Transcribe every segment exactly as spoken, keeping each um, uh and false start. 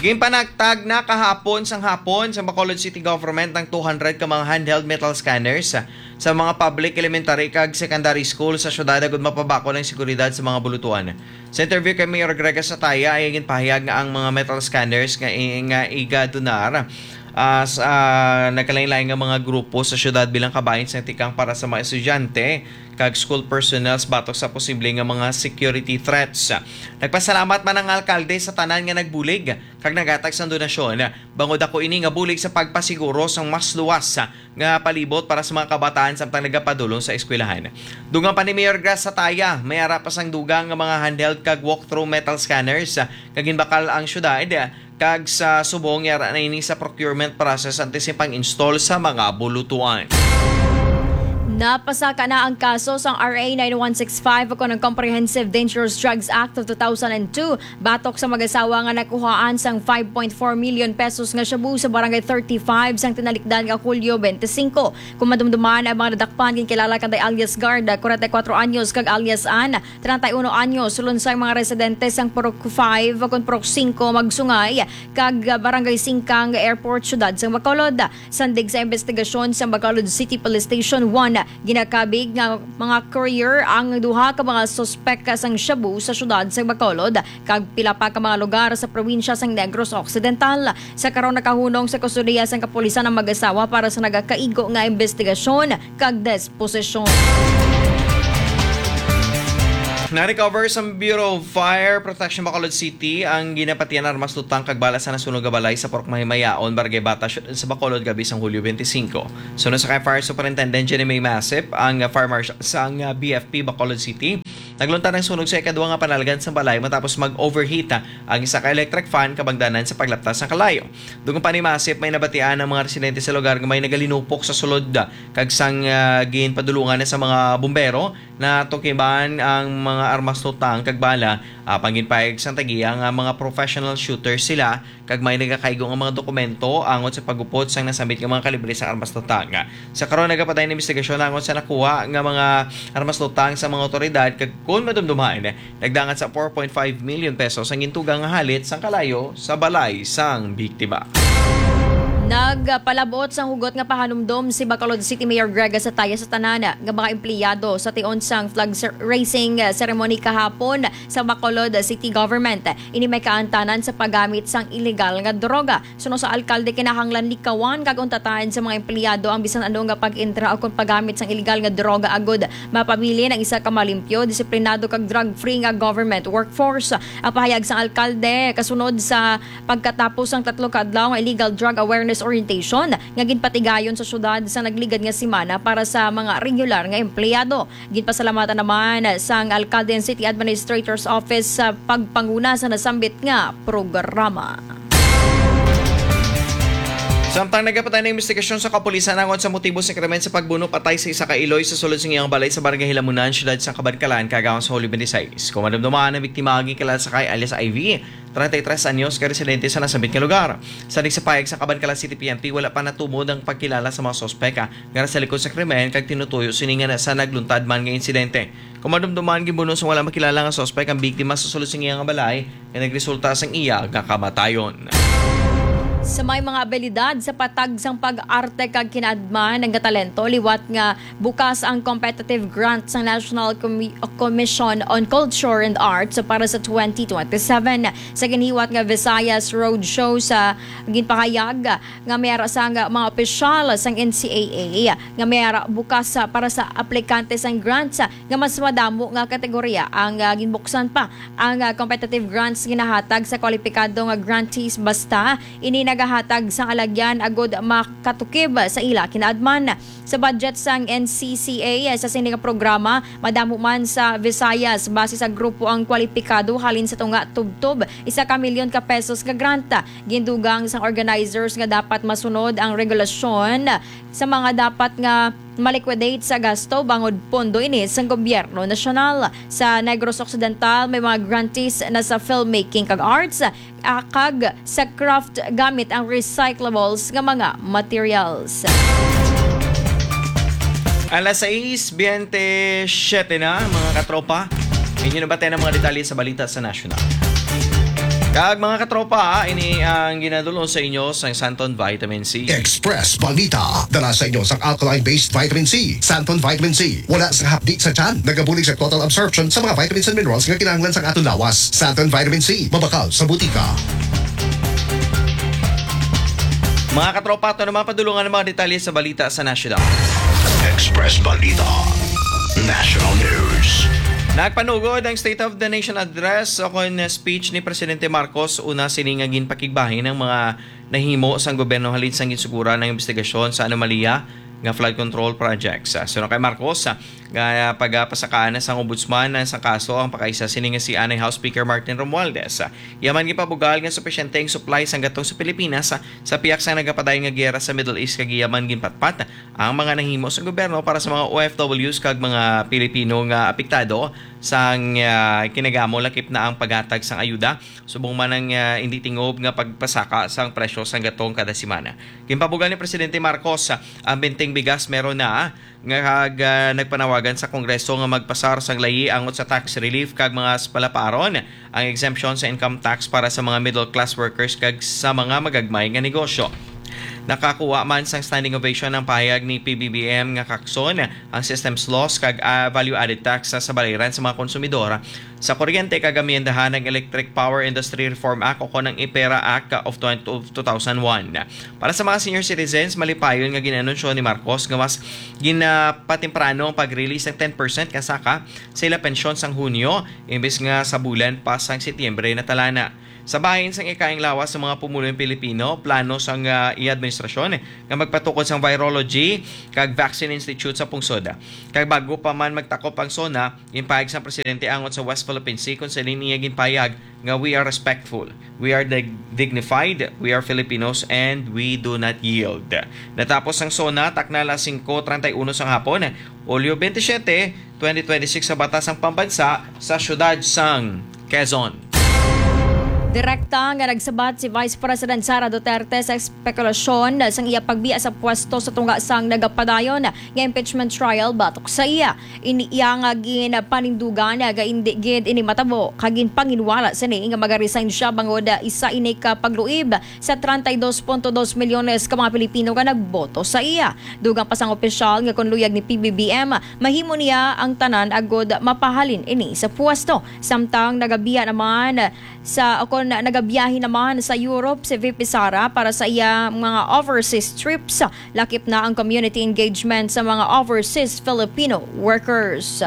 Ginpanagtag na kahapon sang hapon sa Bacolod City Government ng two hundred ka mga handheld metal scanners sa mga public elementary kag secondary school sa syudad agud mapabako ng seguridad sa mga bulutuan. Sa interview kay Mayor Grega Sataya ay ginpahayag nga ang mga metal scanners nga, nga igadonar uh, sa uh, nagkalain-lain nga mga grupo sa syudad bilang kabahin sa tikang para sa mga estudyante kag school personnel batok sa posible nga mga security threats. Nagpasalamat man ang alkalde sa tanan nga nagbulig kag nagatag sang donasyon. Bangod ako ini nga bulig sa pagpasiguro sang mas luwas nga palibot para sa mga kabataan samtang nagapadulong sa eskwelahan. Dugang pa ni Mayor Gras Sataya, may ara pa sang dugang nga mga handheld kag walk-through metal scanners kag ginbakal ang syudad kag sa subong yara na ini sa procurement process antisipang install sa mga bulutuan. Napasaka na ang kaso sa R A nine one six five o ng Comprehensive Dangerous Drugs Act of two thousand two batok sa mag-asawa nga nakuhaan sang five point four million pesos nga shabu sa barangay thirty-five sang tinalikdan nga Hulyo twenty-five. Kung madumduman ang mga nadakpan kilala kanday alias Garda, forty-four anyos kag alias Ana, thirty-one anyos sulon sa mga residente sang Purok five o Purok five magsungay kag barangay Singkang Airport syudad sang Bacolod. Sandig sa investigasyon sa Bacolod City Police Station one, ginakabig nga mga courier ang duha ka mga suspek sang shabu sa syudad sa Bacolod kag pila pa ka mga lugar sa probinsya sang Negros Occidental. Sa karon nakahunong sa kustudiya sang kapulisan ang mag-asawa para sa nagakaigo nga investigasyon kag disposisyon. Na-recover sa Bureau of Fire Protection Bacolod City ang ginapatian armas tutang kag bala sa nasunog nga balay sa Purok Mahimayaon, Barangay Bata sa Bacolod gabi sang Hulyo twenty-five. Sunod sa kay Fire Superintendent Jenny May Masip, ang Fire Marshal sa B F P Bacolod City, naglunta ng sunog sa ikaduwa nga panalgan sa balay matapos mag-overheat ang isa ka electric fan kabagdanan sa paglaptas ng kalayo. Dugang pa ni Masip, may nabatian ang mga residente sa lugar nga may nagalinupok sa sulod kag sang uh, ginpadulungan sa mga bumbero na tukiban ang mga armas tutang kag bala uh, panginpayag sang tagiya nga mga professional shooters sila kag may nagakaigo nga mga dokumento angon sa pagupod sang nasambit nga mga kalibre sa armas tutang. Sa karon nagapatay ng investigasyon angon sa nakuha nga mga armas tutang sa mga otoridad kag kung madumduman nagdangat sa four point five million pesos ang gintugang nga halit sang kalayo sa balay sang biktima. Nagpalabot sa hugot nga pahanumdom si Bacolod City Mayor Grega Sataya sa tanana nga mga empleyado sa tion sang flag raising ceremony kahapon sa Bacolod City Government. Ini may kaantanan sa paggamit sang illegal nga droga. Suno sa alkalde kinahanglan likawan kag untatahan sa mga empleyado ang bisan ano nga pag-intra o kung paggamit sang illegal nga droga agud mapabili ng isa ka malimpyo, disiplinado kag drug-free nga government workforce. Ang pahayag sang alkalde kasunod sa pagkatapos sang tatlo ka adlaw nga illegal drug awareness orientation nga ginpatigayon sa syudad sa nagligad nga semana para sa mga regular nga empleyado. Ginpasalamatan naman sang alkalde and city administrator's office sa pagpanguna sa nasambit nga programa. Samtang nagapatay ng investigasyon sa kapulisan angon sa motibo sa krimen sa pagbuno patay sa isa ka Iloy sa sulod sa iyang balay sa Barangay Hilamunan, syudad sa Kabadkalan, kagawan sa Hulyo twenty-six. Kung madumdumaan ang biktima agi kilala sa kay alias I V, thirty-three anyos ka residente sa nasambit nga lugar. Sa sa payag sa Kabadkalan City P N P, wala pa natumod ang pagkilala sa mga sospeka nga sa likod sa krimen kag tinutuyo sininga na sa nagluntad man nga insidente. Kung madumdumaan gibuno sa wala makilala nga sospek ang biktima sa sulod sa iyang balay nga nagresulta sang iya nga kamatayon. Sa may mga abilidad sa patag sang pag-arte kag kinaadman ng talento liwat nga bukas ang competitive grant sa National Com- Commission on Culture and Arts para sa twenty twenty-seven. Sa ginhiwat nga Visayas Roadshow sa ginpahayag nga mayara sa nga mga opisyal sang N C A A nga mayara bukas sa para sa aplikante sang grants nga mas madamo nga kategorya ang uh, ginbuksan pa ang uh, competitive grants ginahatag sa kwalipikado nga grantees basta ini nagahatag sa alagyan agod makatukib sa ila kinaadman. Sa budget sang N C C A sa sining programa madamo man sa Visayas base sa grupo ang kwalipikado halin sa tunga tubtob isa ka milyon ka pesos ka granta. Gindugang sang organizers nga dapat masunod ang regulasyon sa mga dapat nga maliquidate sa gasto bangod pondo ini sa gobyerno nasyonal. Sa Negros Occidental may mga grantees na sa filmmaking kag arts kag sa craft gamit ang recyclables nga mga materials. Alas sais twenty-seven na mga katropa. Inyo na ba tayo ng mga detalye sa balita sa National? Kag mga katropa, ini ang ginadulong sa inyo sa Santon Vitamin C. Express Balita. Dala sa inyo sa alkaline-based vitamin C. Santon Vitamin C. Wala sa hapdi sa tiyan. Nagabulig sa total absorption sa mga vitamins and minerals nga kinahanglan sa atong lawas. Santon Vitamin C. Mabakal sa butika. Mga katropa, ito naman padulungan ng mga detalye sa balita sa National. Express Balita. National News. Nagpanugod ang State of the Nation Address o kon speech ni Presidente Marcos una siningagin pakigbahin ng mga nahimo sa gobyerno halin sang ginsugura ng investigasyon sa anomalya nga flood control projects. Sunod kay Marcos, nga pagpasakaan sa ombudsman ng isang kaso ang pakaisa sininga si Anay House Speaker Martin Romualdez. Yaman gipabugal nga supisyenteng supply sang gatong sa Pilipinas sa piyak sa nagapaday nga giyera sa Middle East kag yaman ginpatpat ang mga nahimo sa gobyerno para sa mga O F Ws kag mga Pilipino nga apektado sang uh, kinagamo lakip na ang paghatag sang ayuda subong man ang uh, hindi tingob nga pagpasaka sang presyo sang gatong kada semana. Gimpabugal ni Presidente Marcos uh, ang benteng bigas meron na nga kag uh, nagpanawagan sa Kongreso nga magpasar sang layi angot sa tax relief kag mga palaparon ang exemption sa income tax para sa mga middle class workers kag sa mga magagmay nga negosyo. Nakakuha man sang standing ovation ng pahayag ni P B B M nga kakson ang systems loss kag uh, value added tax sa baliran sa mga konsumidor sa kuryente kag amiyendahan ng Electric Power Industry Reform Act o konang IPERA Act of two thousand one. Para sa mga senior citizens, malipayon nga ginanunsyo ni Marcos nga mas ginapatimprano ang pag-release ng ten percent kasaka sa ila pensyon sang Hunyo imbes nga sa bulan pa sang Setyembre na talana. Sa bahin sang ikaing lawas sa mga pumulong Pilipino, plano sang uh, i-administrasyon eh, nga magpatukod sang Virology kag Vaccine Institute sa pungsod. Kag bago pa man magtakop ang SONA, ginpahayag sang presidente angot sa West Philippine Sea kung sa linya ginpahayag nga we are respectful, we are dig- dignified, we are Filipinos, and we do not yield. Natapos ang SONA, taknala five thirty-one sang hapon, Hulyo twenty-seven, twenty twenty-six sa batas sang pambansa sa syudad sang Quezon. Direkta nga nagsabat si Vice President Sara Duterte sa espekulasyon sang iya pagbiya sa pwesto sa tunga sang nagapadayon nga impeachment trial batok sa iya. Iniya nga ginpanindugan nga indi gid ini matabo kagin panginwala sini nga magaresign siya bangod isa ini ka pagluib sa thirty-two point two milyones ka mga Pilipino nga nagboto sa iya. Dugang pasang opisyal nga konluyag ni P B B M mahimo niya ang tanan agod mapahalin ini sa pwesto. Samtang nagabiya naman sa ako na nagabiyahe naman sa Europe si V P Sara para sa iya mga overseas trips. Lakip na ang community engagement sa mga overseas Filipino workers.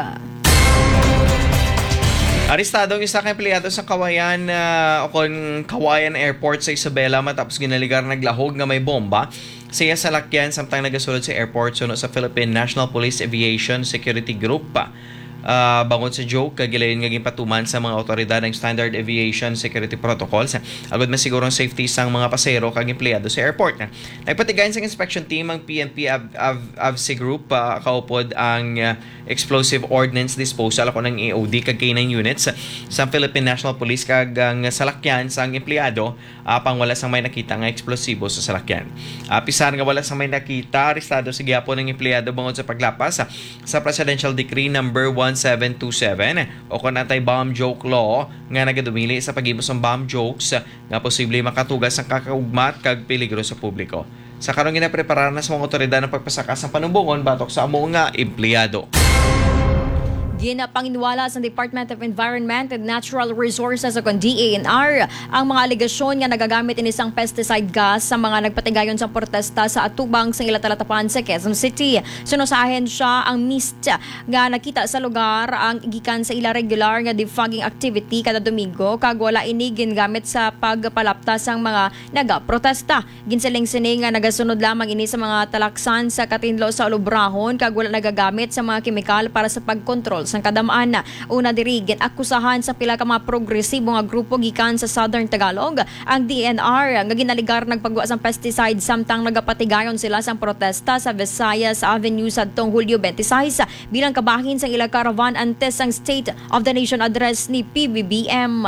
Arestado ang isa ka empleyado sa Kawayan uh, o kon Kawayan Airport sa Isabela matapos ginaligar naglahog nga may bomba siya sa lakyan samtang nagasulod sa airport suno sa Philippine National Police Aviation Security Group pa. Uh, bangon sa joke, kagilayon nga ginpatuman sa mga otoridad ng Standard Aviation Security Protocols agad masiguro ang safety sang mga pasahero kag empleyado sa airport. Nagpatigayon sa inspection team ang P N P A V C Group uh, kaupod ang uh, Explosive Ordnance Disposal ako ng A O D kag K nine units sa Philippine National Police kag ang salakyan sang empleyado uh, pang wala sang may nakita nga eksplosibo sa salakyan. Uh, pisar nga wala sang may nakita, arestado si gyapon ng empleyado bangod sa paglapas uh, sa Presidential Decree number one seven two seven o kon anti-bomb joke law nga nagadumili sa paghimos ng bomb jokes nga posible makatugas ang kakaugmat kag peligro sa publiko. Sa karon ginapreparahan na sa mga otoridad ng pagpasakas ng panumbongon batok sa amo nga empleyado. Ginapanginwala sa Department of Environment and Natural Resources o D A N R ang mga alegasyon nga nagagamit in isang pesticide gas sa mga nagpatigayon sa protesta sa atubang sa Ilatalatapan sa Quezon City. Sunosahin siya ang mist nga nakita sa lugar ang gikan sa ila regular nga defogging activity kada Domingo kag wala ini gingamit sa pagpalaptas ang mga nagaprotesta. Ginsiling sini nga nagasunod lamang ini sa mga talaksan sa Katinlo sa Olubrahon kag wala nagagamit sa mga kemikal para sa pagkontrol sang kadamaan. Una diri ginakusahan sa pila ka mga progresibo nga grupo gikan sa Southern Tagalog ang D N R nga ginaligar nagpagwa sang pesticide samtang nagapatigayon sila sang protesta sa Visayas Avenue sadtong Hulyo twenty-six bilang kabahin sang ila caravan antes sang State of the Nation address ni P B B M.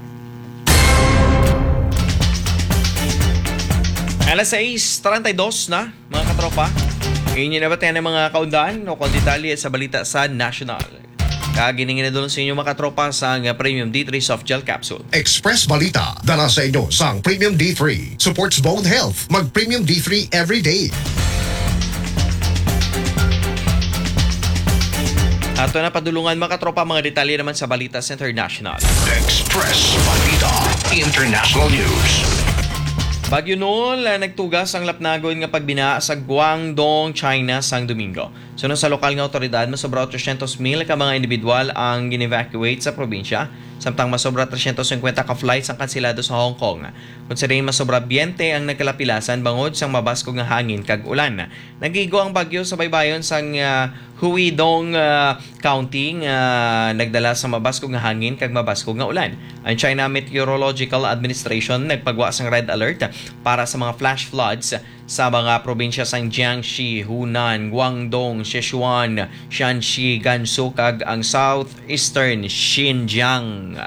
Alas sais thirty-two na mga katropa. Ngayon nyo na ba tayo ng mga kaundaan o kung detalye sa balita sa National. Kaginingin na doon sa inyo mga katropa sa ang Premium D three Soft Gel Capsule. Express Balita, dala sa inyo sang Premium D three. Supports bone health. Mag Premium D three every day. Ato na padulungan mga katropa, mga detalye naman sa Balita sa International. Express Balita International News. Bagyo Nol, nagtugas ang lapnagon nga pagbina sa Guangdong, China sang Domingo. Sunod sa lokal nga otoridad, masobra eight hundred mil ka mga individual ang gin-evacuate sa probinsya, samtang masobra three hundred fifty ka flights ang kansilado sa Hong Kong. Considering masobra biyente ang nagkalapilasan bangod sang mabaskog nga hangin kag ulan. Nagigo ang bagyo sa baybayon sang uh, Huidong uh, County uh, nagdala sa mabaskog nga hangin kag mabaskog nga ulan. Ang China Meteorological Administration nagpagwa sang red alert para sa mga flash floods sa mga probinsya sang Jiangxi, Hunan, Guangdong, Sichuan, Shanxi, Gansu kag ang southeastern Xinjiang.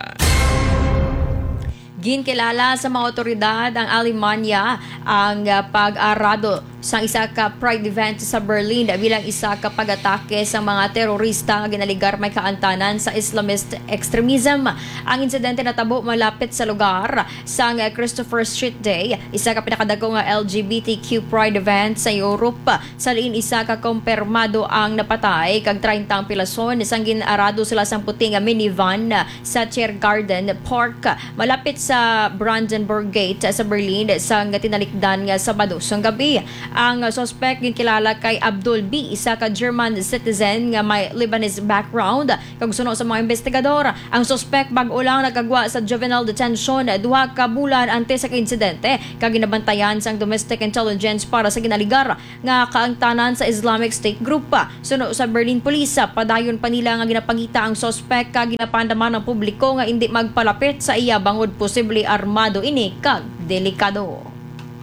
Ginkilala sa mga otoridad ang Alemanya ang uh, pag-arado sa isa ka pride event sa Berlin bilang isa ka pag-atake sa mga terorista nga ginaligar may kaantanan sa Islamist extremism. Ang insidente natabo malapit sa lugar sa Christopher Street Day, isa ka pinakadagko nga L G B T Q pride event sa Europe. Sa liin isa ka kumpirmado ang napatay kag thirty ang pilason isang ginarado sila sang puting nga minivan sa Tiergarten Park malapit sa Brandenburg Gate sa Berlin sa tinalikdan nga Sabado sang gabi. Ang suspect ginkilala kay Abdul B, isa ka German citizen nga may Lebanese background. Kag suno sa mga investigador, ang suspect bag-o lang nagagwa sa juvenile detention duha ka bulan antes sa insidente kag ginabantayan sang domestic intelligence para sa ginaligar nga kaangtanan sa Islamic State Group. Suno sa Berlin Police, padayon pa nila nga ginapangita ang suspect kag ginapandaman ng publiko nga hindi magpalapit sa iya bangod posible armado ini kag delikado.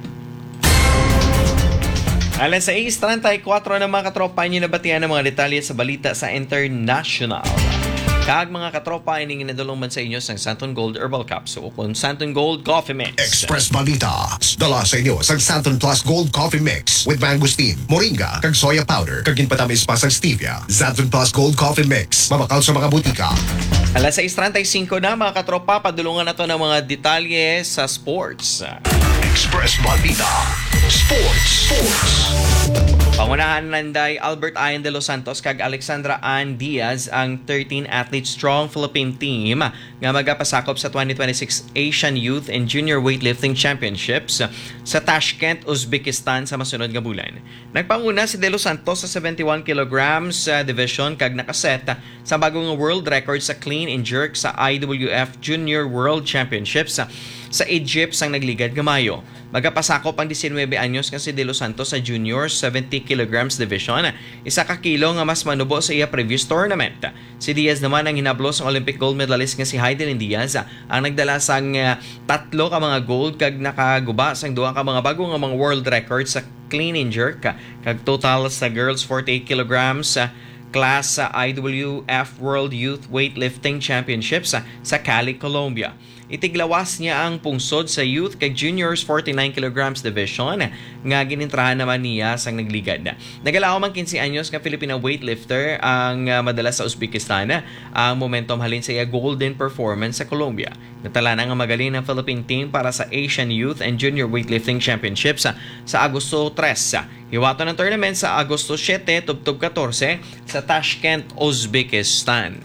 Alas sais thirty-four na mga katropa niyo nabatian ng mga detalye sa balita sa International. Kag mga katropa, ining inadulong sa inyo sa Santon Gold Herbal Capsule kung Santon Gold Coffee Mix. Express Balita, dala sa inyo sa Santon Plus Gold Coffee Mix with mangosteen, moringa, kag soya powder, kag ginpatamis pa sa stevia. Santon Plus Gold Coffee Mix, mabakaw sa mga butika. Alas sais thirty-five na mga katropa, padulungan na to ng mga detalye sa sports. Express Balita, Sports, Sports. Pangunahan nanday Albert Ayan de los Santos kag Alexandra Ann Diaz ang thirteen athlete strong Philippine team nga magapasakop sa twenty twenty-six Asian Youth and Junior Weightlifting Championships sa Tashkent, Uzbekistan sa masunod nga bulan. Nagpanguna si de los Santos sa seventy-one kilograms uh, division kag nakaset sa bagong world record sa clean and jerk sa I W F Junior World Championships sa Egypt sang nagligad nga Mayo. Magapasakop ang nineteen anyos nga si De Los Santos sa junior seventy kilograms division, isa ka kilo nga mas manubo sa iya previous tournament. Si Diaz naman ang hinablos ang Olympic gold medalist nga si Heidelin Diaz ang nagdala sang uh, tatlo ka mga gold kag nakaguba sang duha ka mga bago nga mga world records sa clean and jerk kag total sa girls forty-eight kilograms sa class sa I W F World Youth Weightlifting Championships sa Cali, Colombia. Itiglawas niya ang pungsod sa youth kay juniors forty-nine kilograms division nga ginintrahan naman niya sang nagligad. Nagalaw man fifteen anyos nga Filipino weightlifter ang uh, madala sa Uzbekistan ang momentum halin sa iya golden performance sa Colombia. Natala na nga magaling ng Philippine team para sa Asian Youth and Junior Weightlifting Championships sa, sa Agosto tres. Hiwato ng tournament sa Agosto seven tubtob fourteen sa Tashkent, Uzbekistan.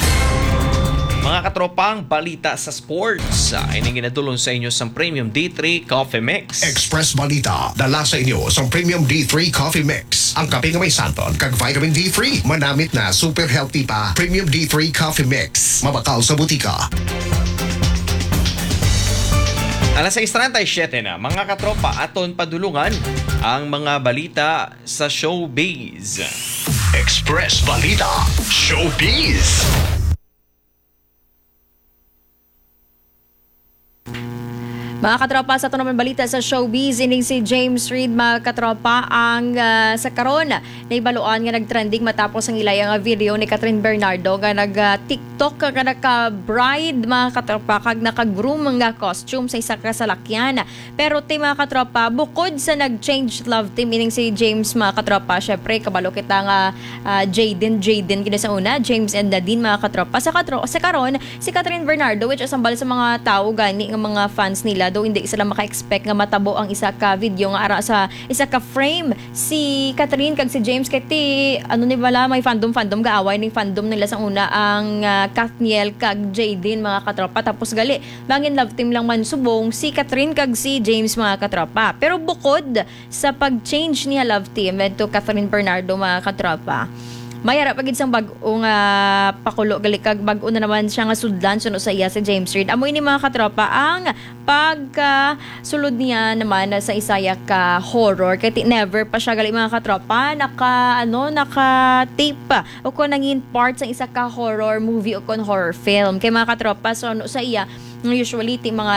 Mga katropang balita sa sports, ay nang ginadulong sa inyo sa Premium D three Coffee Mix. Express Balita, dala sa inyo sa Premium D three Coffee Mix. Ang kape nga may santon kag vitamin D three. Manamit na super healthy pa. Premium D three Coffee Mix. Mabakaw sa butika. Alas sais thirty-seven na, mga katropa, aton padulungan ang mga balita sa showbiz. Express Balita, Showbiz. Mga katropa, sa ito naman balita sa showbiz, ining si James Reid, mga katropa, ang uh, sa karon na ibaluan nga nagtrending matapos ang ilayang video ni Catherine Bernardo nga nag-TikTok TikTok kag naka-bride mga katropa kag naka-groom nga costume sa isa ka salakyan. Pero ti mga katropa, bukod sa nag-change love team meaning si James mga katropa, syempre kabalo kita nga uh, Jaden Jaden kina sa una, James and Nadine mga katropa. Sa katro sa karon si Catherine Bernardo, which asambal sa mga tao gani nga mga fans nila, do hindi sila maka-expect nga matabo ang isa ka video nga ara sa isa ka frame si Catherine kag si James kay ti ano ni bala may fandom fandom gaaway ning fandom nila sa una ang uh, Kathniel kag Jaden mga katropa, tapos gali bangin love team lang man subong si Catherine kag si James mga katropa. Pero bukod sa pag-change niya love team to Catherine Bernardo mga katropa, mayara pagid sang bag-o nga pakulo gali kag bag-o na naman siya nga sudlan suno sa iya si James Reid. Amoy ni mga katropa ang pagka sulod niya naman sa isaya ka horror kay never pa siya gali mga katropa naka ano naka tape pa o kon nangin part sa isa ka horror movie o kon horror film kay mga katropa so ano sa iya usually ti mga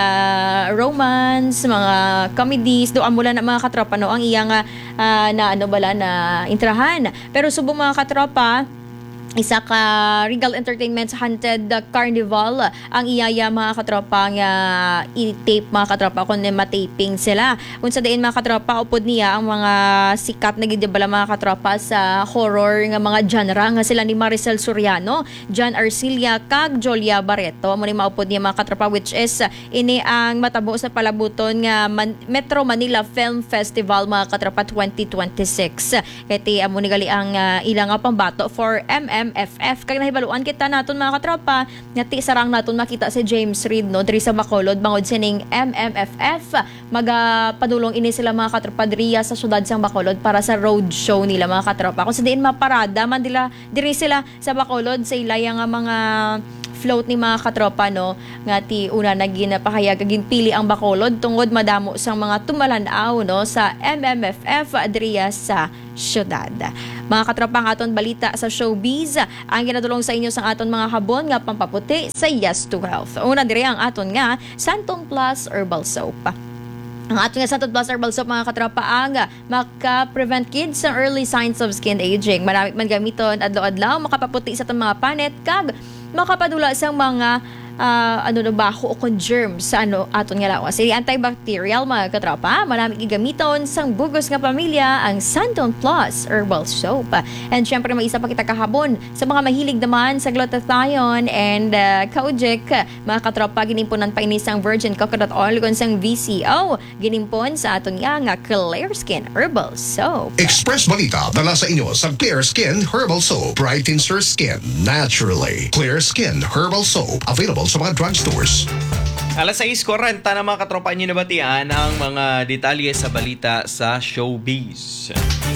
romance, mga comedies, do amula na mga katropa no ang iya nga uh, na ano bala na intrahan. Pero subong mga katropa, isa ka Regal Entertainment's Haunted Carnival ang iyaya mga katropa nga i-tape mga katropa kung mataping sila. Unsa diin mga katropa upod niya ang mga sikat na gidibala mga katropa sa horror nga mga genre nga sila ni Maricel Soriano, John Arcilla kag Jolia Barreto. Amo ni maupod niya mga katropa, which is ini ang matabo sa palabuton nga Man- Metro Manila Film Festival mga katropa twenty twenty-six. Kaya amo ni gali ang uh, ilang nga pambato for M M F F. Kaya nahibaluan kita naton mga katropa nga ti sarang naton makita si James Reid no diri sa Bacolod bangod sining M M F F. Magapadulong ini sila mga katropa diriya sa syudad sang Bacolod para sa road show nila mga katropa. Kung sa diin maparada man dila diri sila sa Bacolod sa ilaya nga mga float ni mga katropa no nga ti una naging napahayag aging pili ang Bacolod tungod madamo sang mga tumalanaw no sa M M F F diriya sa syudad. Mga katropa, ang aton balita sa showbiz ang ginadulong sa inyo sa aton mga habon nga pampaputi sa Yes to Health. Una diri ang aton nga Santon Plus Herbal Soap. Ang ating nga Santon Plus Herbal Soap mga katropa ang maka-prevent kids sa early signs of skin aging. Maraming man gamiton adlaw-adlaw makapaputi sa itong mga panet kag makapadula sa mga uh, ano no baho o kon germs sa ano aton nga lawas. Si antibacterial mga katropa, maraming igamiton sang bugos nga pamilya ang Santon Plus Herbal Soap. And syempre may isa pa kita kahabon sa mga mahilig naman sa glutathione and uh, kaujik, mga katropa ginimponan pa ini sang virgin coconut oil kon sang V C O ginimpon sa aton nga Clear Skin Herbal Soap. Express Balita dala sa inyo sa Clear Skin Herbal Soap. Brightens your skin naturally. Clear Skin Herbal Soap. Available sa mga drugstores. Alas sais forty na mga katropa niyo nabatian ang mga detalye sa balita sa showbiz.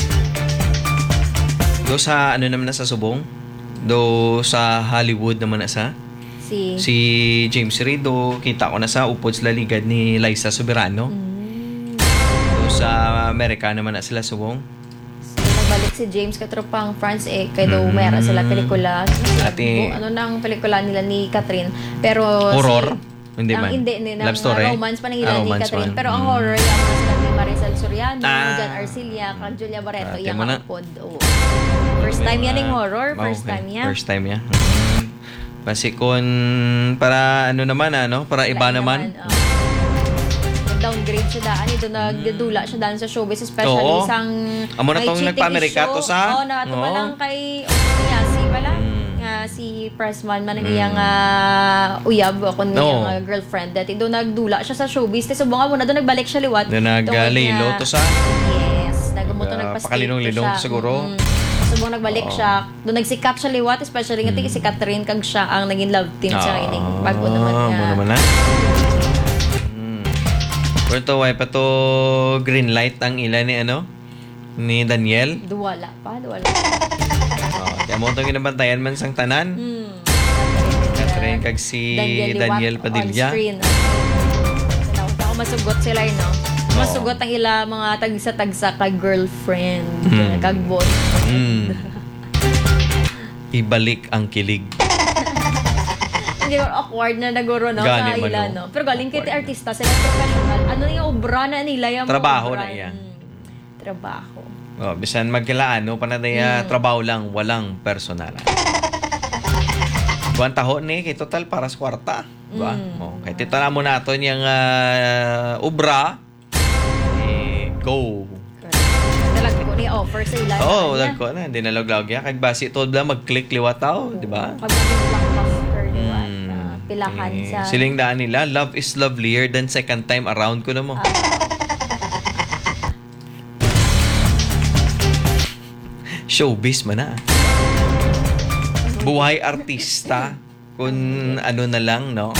Do sa ano naman na sa subong? Do sa Hollywood naman na sa? Si, si James Reid, do kita ko na sa upod sila ligad ni Liza Soberano. Mm. Do sa Amerika naman na sila subong. Nagbalik si James katropang France eh kay daw mm. mayroon sila pelikula. Ati, ano nang pelikula nila ni Catherine pero horror? Si, hindi ang, man. Hindi, ni, Love story? Romance pa nila ah, ni romance Catherine. man. Pero ang mm. horror yan sila ni Maricel Soriano, Ah. John Arcilla, kag Julia Barreto, Ah, yung temo na. upod. Oh. First time yan yung horror, first Okay. time yan. First time yan. Mm. Kasi kung para ano naman ano, para iba Lain naman. uh, downgrade siya daan, ito nagdudula siya daan sa showbiz, especially Oo. isang Amo na may tong cheating nagpa-Amerika issue. to sa- Oo, na ito Oo. lang kay niya, si pala, Mm. nga si Pressman man ang iyang uh, uyab ako ng No. iyang uh, girlfriend dati doon nagdula siya sa showbiz tapos subungan mo na doon nagbalik siya liwat Na nag-laylo to sa? yes nagamuto Uh, nagpa-state pakalinong-linong siya. to siguro. Mm. Subong nagbalik Oo. siya doon nagsikat siya liwat especially nga Mm. si Catherine kag siya ang naging love team sa Ah, ining bago naman mo nga naman na. Hmm. Pero to, why pa to green light ang ila ni ano? Ni Daniel? duwala pa duwala Oh, kaya mo itong ginabantayan man sang tanan. hmm. Catherine kag si Daniel Liwat Padilla. on screen. Ako masugot sila eh, no? Masugot ang ila mga tagsa-tagsa kag girlfriend, Hmm. kag boyfriend. Mm. Ibalik ang kilig. Hindi ko awkward na naguro, no? Gani Sa man, ila, no? no? Pero galing kay Awkward. artista, sila professional. Ano yung obra na nila? Yung mga Trabaho obra? na iya. Hmm. Trabaho. Oh, bisan magkilaan no panadaya Mm. trabaho lang, walang personal. Buwan taho ni kay total para sa kwarta, ba? Mm. Oh, kay titala mo naton yung ah, ubra eh, go. Dalag ko ni offer sa ila. Oh, dag ko na, hindi na log-log ya kay basi tod lang mag-click liwat taw, di ba? Pag maging blockbuster, di ba? Mm. Ah, pilahan Eh, sa... siling daan nila, love is lovelier than second time around ko na mo. Showbiz man na. Buhay artista kung ano na lang, no?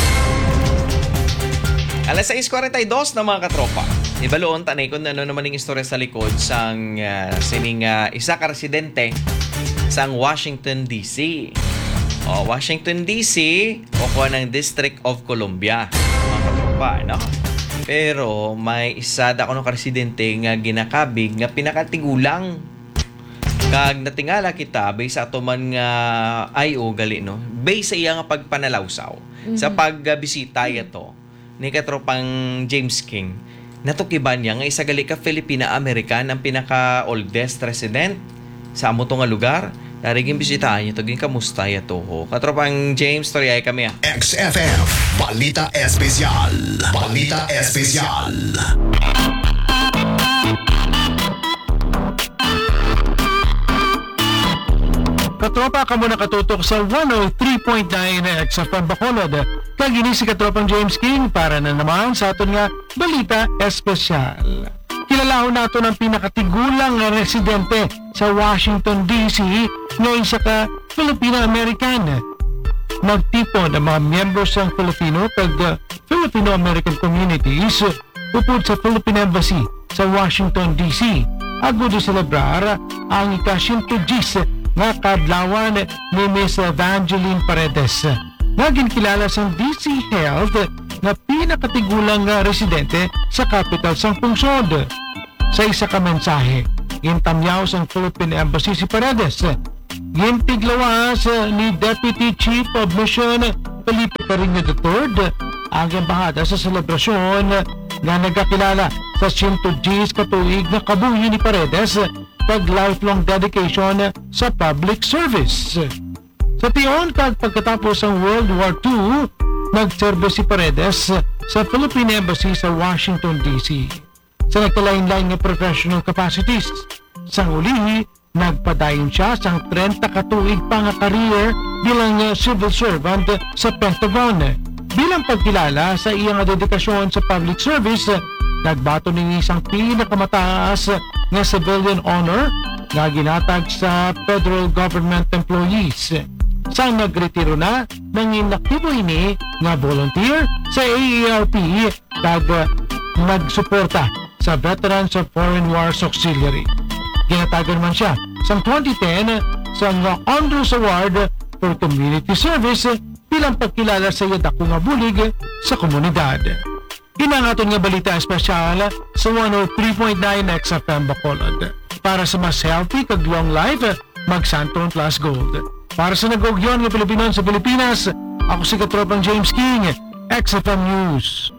Alas sais kuwarenta y dos na mga katropa. Ibaloon tanay kung ano naman yung istorya sa likod sang uh, sining uh, isa ka residente sang Washington D C. O, Washington D C o kuha ng District of Columbia, mga katropa, no? Pero may isa da ko ng residente nga ginakabig nga pinakatigulang. Kag natingala kita based sa ato man nga I O gali no. Based sa iya nga pagpanalawsaw mm-hmm. sa pagbisita yato ni katropang James King. Natukiban niya nga isa gali ka Filipina-American ang pinaka oldest resident sa amo to nga lugar. Dariging bisitahan niyo to gin kamusta yato ho. Katropang James storyay kami ah. X F M Balita Espesyal. Balita Espesyal. Katropa ka muna katutok sa one oh three point nine X F M Bacolod. Kagini si Katropang James King para na naman sa aton nga Balita Espesyal. Kilalahon nato ng pinakatigulang nga residente sa Washington D C na isa ka Filipina-American. Nagtipon ang mga members ng Filipino kag uh, Filipino-American communities upod sa Philippine Embassy sa Washington D C. Agud celebrar ang ika-siyentogis nga kadlawan ni Miss Evangeline Paredes nga ginkilala sa D C Health na pinakatigulang nga residente sa capital sang pungsod. Sa isa ka mensahe, gintamyaw sang Philippine Embassy si Paredes. Gintiglawas ni Deputy Chief of Mission Felipe Carino the third ang embahada sa selebrasyon nga nagkakilala sa siyentogis katuig na kabuhi ni Paredes pag lifelong dedication sa public service. Sa tiyon kag pagkatapos ng World War Two, nagserbe si Paredes sa Philippine Embassy sa Washington D C. Sa nagkalain-lain nga professional capacities. Sa uli, nagpadayon siya sang thirty katuig pa nga career bilang uh, civil servant sa Pentagon. Bilang pagkilala sa iyang dedikasyon sa public service, nagbato ng isang pinakamataas nga civilian honor na ginatag sa federal government employees. Sa nagretiro na, nang inaktibo ini nga volunteer sa A A R P kag uh, nagsuporta sa Veterans of Foreign Wars Auxiliary. Ginatagan man siya sa twenty ten sa uh, Andrews Award for Community Service bilang pagkilala sa iya dako nga bulig sa komunidad. Inangaton nga balita espesyal sa one oh three point nine X F M Bacolod. Para sa mas healthy kag long life, mag Santon Plus Gold. Para sa nag-ugyon nga Pilipinon sa Pilipinas, ako si Katropang James King, X F M News.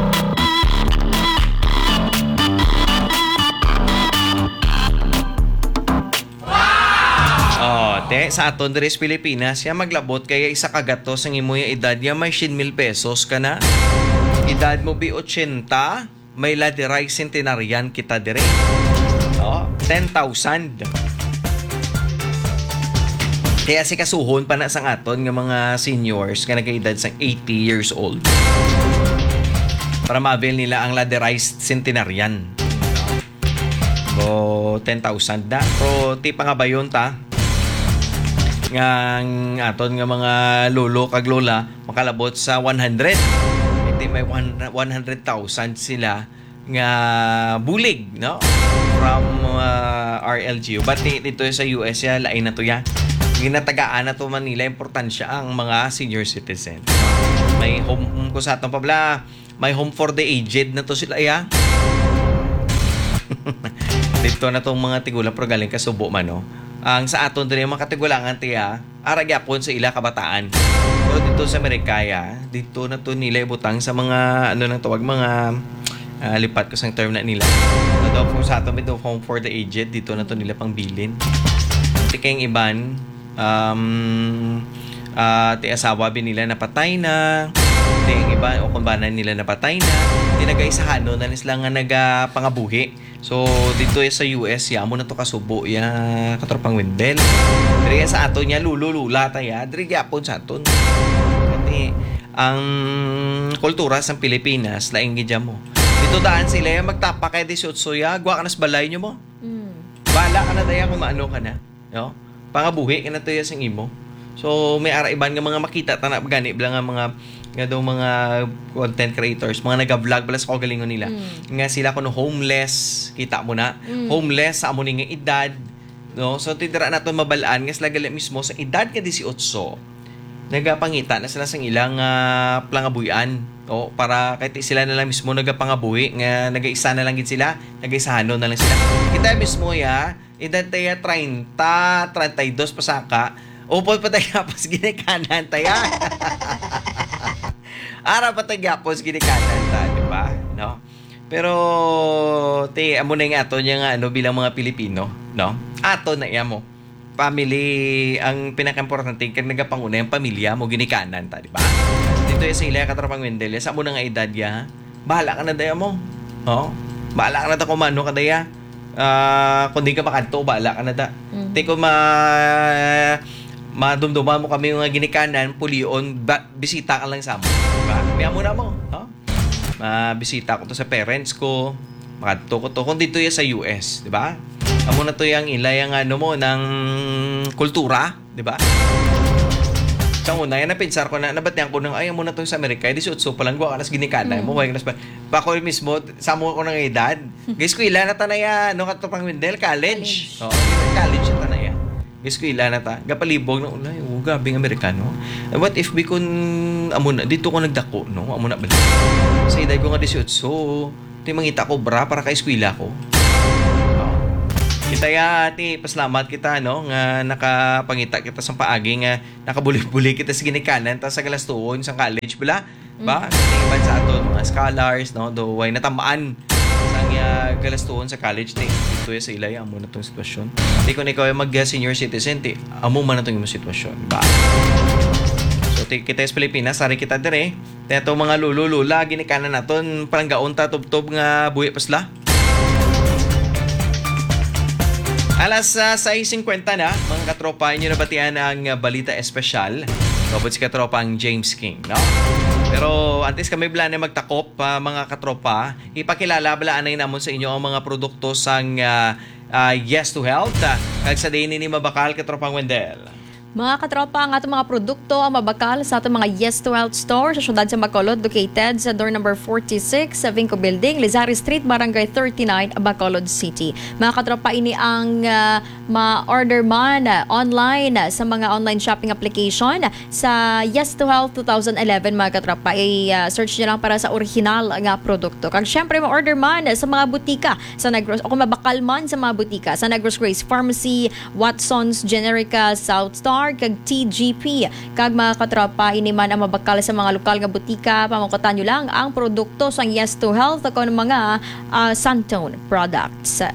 Oh, te, sa aton diri sa Pilipinas, siya maglabot kaya isa kagatos ang imo yung edad niya may one mil pesos ka na. Edad mo bi eighty, may ladiray centenarian kita dire. Oh, ten thousand. Kaya si kasuhon pa na sang aton nga mga seniors nga nagkaedad sang eighty years old. Para ma-avail nila ang ladiray centenarian. So, ten thousand na. Pero, ti pa nga ba yun ta? Nga aton nga mga lolo kag lola makalabot sa one hundred. Hindi may one hundred thousand sila nga bulig, no? From uh, R L G U. But dito sa U S ya, lain na to ya. Ginatagaan na to Manila, importansya ang mga senior citizen. May home ko sa atong pabla, may home for the aged na to sila ya. Dito na tong mga tigulang pero galing ka Subo man, no? Ang sa aton din yung mga katigulangan tiya, aragyapon sa ila kabataan. Pero dito sa Amerikaya, dito na to nila ibutang sa mga, ano nang tawag, mga uh, lipat ko sa term na nila. Ito po sa aton, ito home for the aged, dito na to nila pang bilin. Tika yung iban, um, Ah, ti asawa bin nila napatay na. Ti ang iba o kumbanan nila napatay na. Ti nagaisahano na sila nga nagapangabuhi. So dito ya sa U S ya mo na to kasubo ya katropang Wendel. Diri sa aton niya lululula ta ya. Diri gyapon sa aton. Kati ang kultura sa Pilipinas laing gidya mo. Dito daan sila ya magtapa kay eighteen ya, gwa ka nas balay nyo mo. Mm. Bala ka na daya kung maano ka na. No? Pangabuhi ka na to ya sing imo. So may ara iban nga mga makita ta na gani bala nga mga nga daw mga content creators, mga naga-vlog bala sa kagalingon nila. Mm. Nga sila kuno homeless, kita mo na. Mm. Homeless sa amo ning edad, no? So tidira nato mabalaan nga sila gali mismo sa edad ka eighteen. Nagapangita na sila sang ilang uh, plangabuyan, o para kahit sila na lang mismo nagapangabuhi nga nagaisa na lang gid sila, nagaisahano na lang sila. Kita mismo ya, edad taya thirty, thirty-two pasaka. Upod pa tayo pas ginikanan taya. Ara pa tayo gapos ginikanan ta, di ba? No? Pero te amo na nga ato niya nga ano bilang mga Pilipino, no? Ato na iya mo. Family ang pinaka-importante kag nagapanguna yung pamilya mo ginikanan ta, di ba? Dito sa ila katropang Wendel, sa mo na nga edad ya. Bahala ka na daya mo. Oh. Bahala ka na ta kumano ka daya. Ah, uh, kung di ka makadto, bahala ka na da. Mm-hmm. Te ko ma madumduma mo kami mga ginikanan, pulion, ba, bisita ka lang sa mo. Diba? Kaya mo na mo. Huh? Mabisita ko to sa parents ko, makadto ko to. Kung dito yan sa U S, di ba? Amo na to yung ilay ang ano mo, ng kultura, di ba? Sa una, yan napinsar ko na, nabatihan ko ng, ay, amo na to sa Amerika, di suot so palang gwa ka nas ginikanan mo, mm. Nas pa, bako mismo, sa mo ko ng edad, guys ko ila na tanaya, no katopang Wendel, college. Oo, oh, college na tanaya. Guys ko ila na ta, gapalibog na ulay, oh, gabing Amerikano. What if bi kun amo na dito ko nagdako, no? Amo na balik. Sa edad ko nga eighteen, so ti mangita ko bra para kay eskwela ko. Oh. Kita ya ati pasalamat kita no nga nakapangita kita sa paagi nga nakabuli-buli kita sa ginikanan ta sa galastuon sa college bala. Ba? Tingban sa aton mga scholars no, do way natamaan sang ya galastuon sa college ti dito sa ilay amo na tong sitwasyon. Di ko nikaw mag senior citizen ti amo man na tong imong sitwasyon. Ba? So ti kita sa Pilipinas sari kita dire. Teto mga lululula ginikanan naton parang gaon ta tubtob nga buhi pasla. Alas uh, six fifty na, mga katropa, inyo nabatian ang uh, balita espesyal. Kapag si katropang James King, no? Pero antes kami bala na magtakop, uh, mga katropa, ipakilala balaan na namon sa inyo ang mga produkto sang uh, uh, Yes to Health. Uh, kag sa din ni mabakal katropang Wendel. Mga katropa, ang atong mga produkto ang mabakal sa atong mga Yes to Health store sa syudad sa Bacolod, located sa door number forty-six sa Vinco Building, Lizari Street, Barangay thirty-nine, Bacolod City. Mga katropa, ini ang uh, ma-order man uh, online uh, sa mga online shopping application sa Yes to Health twenty eleven, mga katropa. I-search uh, nyo lang para sa original nga produkto. Kag syempre, ma-order man uh, sa mga butika, sa Negros, o kung mabakal man sa mga butika, sa Negros Grace Pharmacy, Watson's Generica, South Star, kag T G P. Kag mga katropa, ini man ang mabakal sa mga lokal nga butika, pamangkutan nyo lang ang produkto sa Yes to Health o mga uh, Santone products.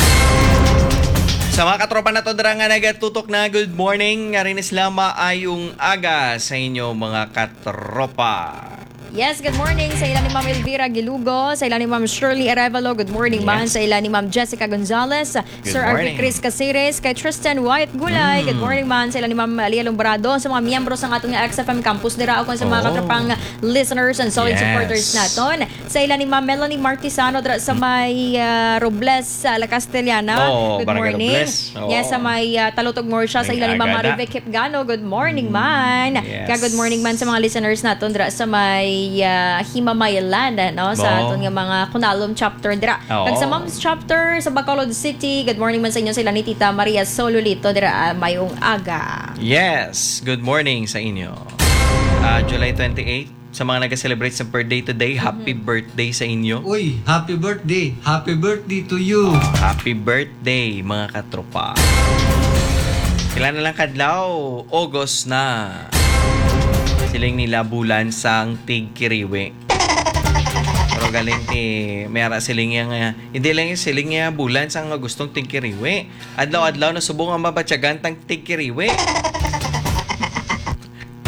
Sa mga katropa na to dara nga nagatutok na good morning, nga rin isla maayong aga sa inyo mga katropa. Yes, good morning sa ilan ni Ma'am Elvira Gilugo, sa ilan ni Ma'am Shirley Arevalo, good morning man, Yes. sa ilan ni Ma'am Jessica Gonzalez, Good Sir Arvie morning. Chris Casires, kay Tristan White Gulay, Mm. good morning man, sa ilan ni Ma'am Lia Lombrado, sa mga miyembro sa atong X F M campus nila, o kung sa mga Oh. katropang listeners and solid Yes. supporters naton, sa ilan ni Ma'am Melanie Martisano dra sa may uh, Robles, uh, La Castellana, Oh, good Barangay morning. Robles. Oh. Yes, sa may uh, Talutog Morsha, sa May ilan ni Ma'am aga na. Marive Kipgano, good morning man. Yes. Kaya good morning man sa mga listeners naton dra sa may uh, Himamayalan, no? Sa Oo. aton nga mga Kunalom chapter dira. Oo. Kag sa Mom's chapter sa Bacolod City, good morning man sa inyo sila ni Tita Maria Sololito dira uh, mayong aga. Yes, good morning sa inyo. Uh, July twenty-eighth, sa mga nag-celebrate sa birthday today, happy birthday sa inyo. Uy, happy birthday! Happy birthday to you! Happy birthday, mga katropa. Kailan na lang kadlaw, August na. Siling nila bulan sang tigkiriwe. Pero galing ti, mayara siling yang, uh, hindi lang yung siling nga bulan sang gustong tigkiriwe. Adlaw-adlaw na subong ang mabatyagan tang tigkiriwe.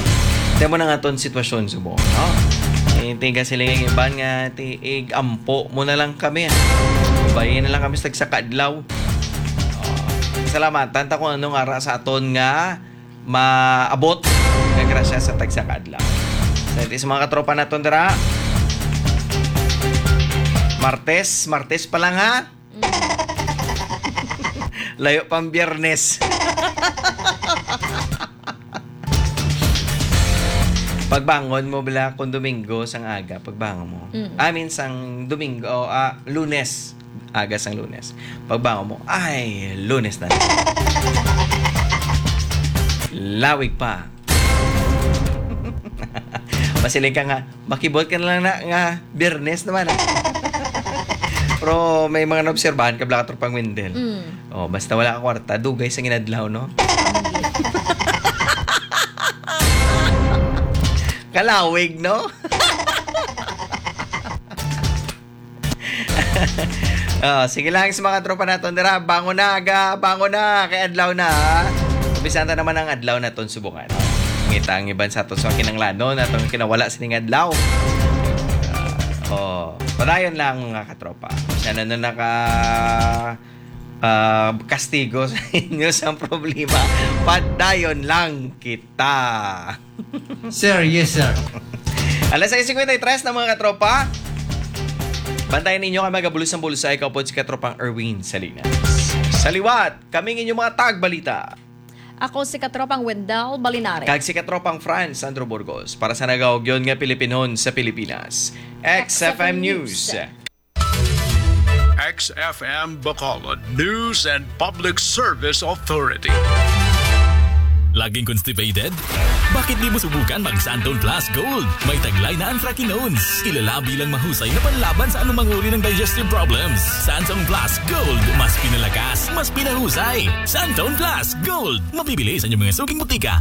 Tayo mo na nga itong sitwasyon subo. No? Eh, tiga sila yung iban nga, tiig ampo mo na lang kami. Bayin na lang kami sa kadlaw. Oh, salamat. Tanta ko anong ara sa aton nga maabot. Nga grasya sa tagsakadlaw. Sa so, mga katropa na itong dara. Martes. Martes pa lang ha. Layo pang Biyernes. Pagbangon mo bala kung Domingo sang aga, pagbangon mo. Mm. Amin sang Domingo, o ah, Lunes, aga sang Lunes. Pagbangon mo, ay, Lunes na. Lawig pa. Masiling ka nga, makibot ka na lang na nga Biyernes naman. Ah. Pero may mga naobserbahan ka bala ka tropang Wendel. Mm. Oh, basta wala ka kwarta, dugay sa ginadlaw, no? Kalawig, no? Oh, sige lang sa mga tropa naton dira, bango na aga, bango na kay adlaw na. Bisan ta naman ang adlaw naton subukan. Ngita ang iban sa aton sa kinanglanon atong kinawala sa ning adlaw. Uh, oh, padayon lang mga katropa. Sana na naka uh, kastigo sa inyo sa problema. Padayon lang kita. Sir, yes sir. Alas sais fifty-three na mga katropa. Bantayan ninyo kami magabulos ng bulsa. Ikaw po si katropang Erwin Salinas. Sa liwat, kaming inyong mga tagbalita. Ako si katropang Wendell Balinare. Kag si katropang Franz Sandro Burgos. Para sa nagawag yun nga Pilipinon sa Pilipinas. X F M News. X F M Bacolod News and Public Service Authority. Laging constipated? Bakit di mo subukan mag Santon Plus Gold? May taglay na anthracinones. Kilala bilang mahusay na panlaban sa anumang uri ng digestive problems. Santon Plus Gold. Mas pinalakas, mas pinahusay. Santon Plus Gold. Mabibili sa inyong mga suking butika.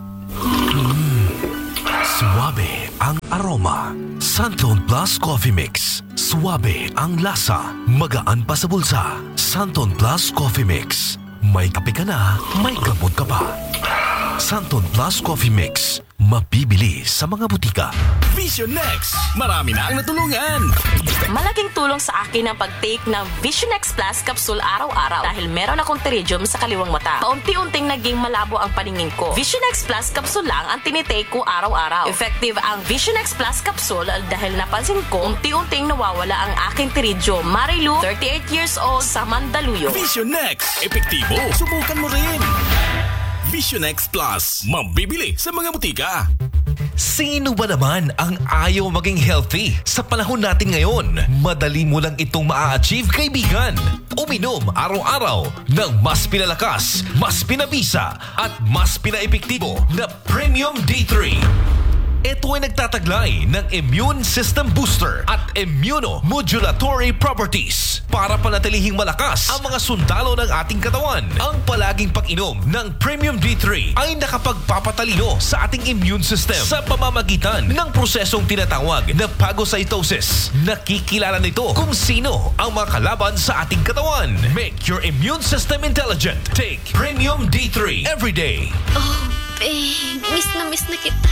Suwabe ang aroma. Santon Plus Coffee Mix. Suwabe ang lasa. Magaan pa sa bulsa. Santon Plus Coffee Mix. May kape ka na, may gamot ka pa. Santon Plus Coffee Mix. Mabibili sa mga butika. Vision Next. Marami na ang natulungan. Malaking tulong sa akin ang pag-take ng Vision X Plus Capsule araw-araw dahil meron akong pterygium sa kaliwang mata. Paunti-unting naging malabo ang paningin ko. Vision X Plus Capsule lang ang tinitake ko araw-araw. Effective ang Vision X Plus Capsule dahil napansin ko unti-unting nawawala ang aking pterygium. Marilu, thirty-eight years old, sa Mandaluyong. Vision Next. Epektibo. Subukan mo rin. Vision X Plus. Mabibili sa mga butika. Sino ba naman ang ayaw maging healthy? Sa panahon natin ngayon, madali mo lang itong maa-achieve, kaibigan. Uminom araw-araw ng mas pinalakas, mas pinabisa, at mas pinaepektibo na Premium D three. Ito ay nagtataglay ng immune system booster at immunomodulatory properties para panatilihing malakas ang mga sundalo ng ating katawan. Ang palaging pag-inom ng Premium D three ay nakapagpapatalino sa ating immune system sa pamamagitan ng prosesong tinatawag na phagocytosis. Nakikilala nito kung sino ang mga kalaban sa ating katawan. Make your immune system intelligent. Take Premium D three every day. Oh, babe. Miss na miss na kita.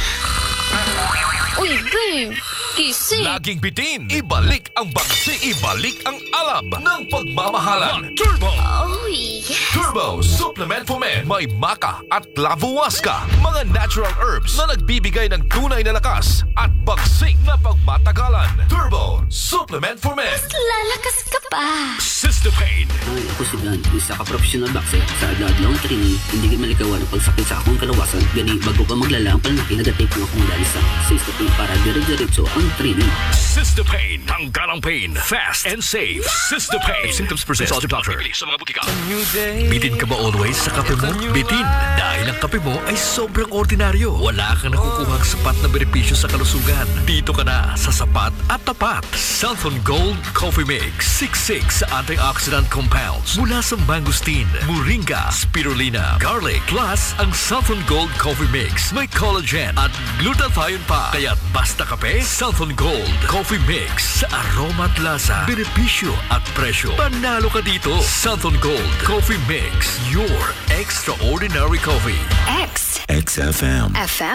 Uy, babe. Gising. Laging bitin. Ibalik ang bagsi. Ibalik ang alab ng pagmamahalan. Turbo. Uy. Turbo Supplement for Men. May maca at lavuasca. Mga natural herbs na nagbibigay ng tunay na lakas at bagsik na pagmatagalan. Turbo Supplement for Men. Lalakas ka pa. Cystopain. Ay, ako si Blan, isa ka professional boxer. Sa adlaw-adlaw training, hindi ka malikawan ang pagsakit sa akong kalawasan. Gani, bago ka maglala ang panlaki, nagatake ng akong lansa. Sa istapin para dire-diretso ang training. Cystopain. Tanggal ang pain. Fast and safe. Cystopain. If symptoms persist, consult your doctor. Bibili sa mga butika. Bitin ka ba always sa kape mo? Bitin. Dahil ang kape mo ay sobrang ordinaryo. Wala kang nakukuhang sapat na benepisyo sa kalusugan. Dito ka na sa sapat at tapat. Santon Gold Coffee Mix. sixty-six antioxidant compounds mula sa mangosteen, moringa, spirulina, garlic. Plus, ang Santon Gold Coffee Mix may collagen at glutathione pa. Kaya basta kape, Santon Gold Coffee Mix. Sa aroma at lasa, benepisyo at presyo. Panalo ka dito. Santon Gold Coffee Mix. Your extraordinary coffee. X. X F M. F M.